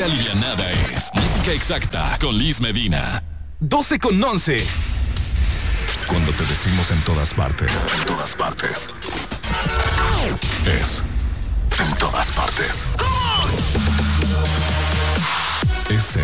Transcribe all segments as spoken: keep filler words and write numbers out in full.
de alivianada es Música Exacta con Liz Medina. doce con once. Cuando te decimos en todas partes, en todas partes, es en todas partes. Ese.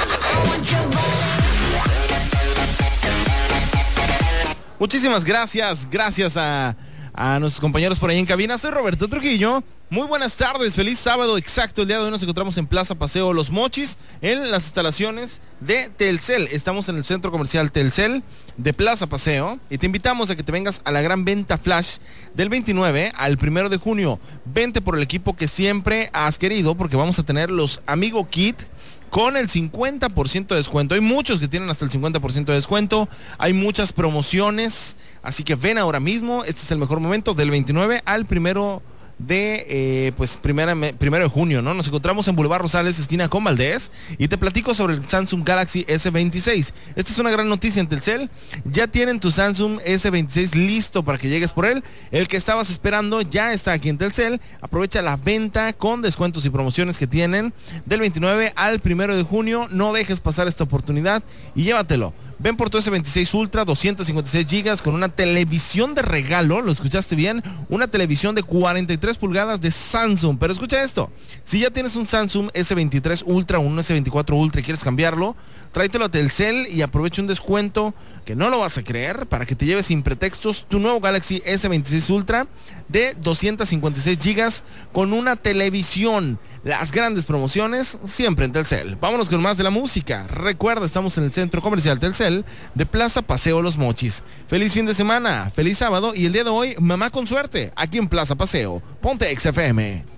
Muchísimas gracias, gracias a, a nuestros compañeros por ahí en cabina. Soy Roberto Trujillo. Muy buenas tardes, feliz sábado. Exacto, el día de hoy nos encontramos en Plaza Paseo Los Mochis, en las instalaciones de Telcel. Estamos en el centro comercial Telcel de Plaza Paseo y te invitamos a que te vengas a la gran venta flash del veintinueve al primero de junio. Vente por el equipo que siempre has querido, porque vamos a tener los Amigo Kit con el cincuenta por ciento de descuento. Hay muchos que tienen hasta el cincuenta por ciento de descuento. Hay muchas promociones. Así que ven ahora mismo. Este es el mejor momento, del veintinueve al primero de eh, pues primera, primero de junio, ¿no? Nos encontramos en Boulevard Rosales, esquina con Valdés, y te platico sobre el Samsung Galaxy ese veintiséis. Esta es una gran noticia en Telcel. Ya tienen tu Samsung ese veintiséis listo para que llegues por él. El que estabas esperando ya está aquí en Telcel. Aprovecha la venta con descuentos y promociones que tienen del veintinueve al primero de junio. No dejes pasar esta oportunidad y llévatelo. Ven por tu ese veintiséis Ultra, doscientos cincuenta y seis gigas, con una televisión de regalo. ¿Lo escuchaste bien? Una televisión de cuarenta y tres pulgadas de Samsung. Pero escucha esto, si ya tienes un Samsung ese veintitrés Ultra o un ese veinticuatro Ultra y quieres cambiarlo, tráetelo a Telcel y aprovecha un descuento que no lo vas a creer, para que te lleves sin pretextos tu nuevo Galaxy ese veintiséis Ultra de doscientos cincuenta y seis gigas con una televisión. Las grandes promociones siempre en Telcel. Vámonos con más de la música. Recuerda, estamos en el centro comercial Telcel de Plaza Paseo Los Mochis. Feliz fin de semana, feliz sábado, y el día de hoy, mamá con suerte, aquí en Plaza Paseo. Ponte X F M.